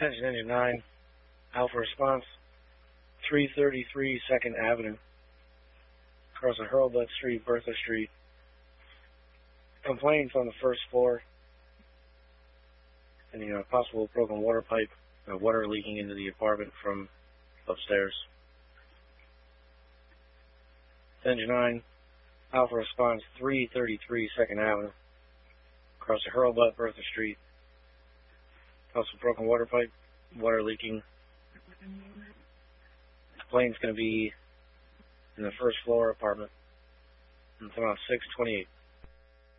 Attention Engine 9, Alpha Response, 333 2nd Avenue, across the Hurlbut Street, Bertha Street. Complaints on the first floor. Any possible broken water pipe, water leaking into the apartment from upstairs. Engine 9, Alpha Response, 333 2nd Avenue, across the Hurlbut, Bertha Street. Possible broken water pipe, water leaking. The plane's going to be in the first floor apartment. And it's about 628.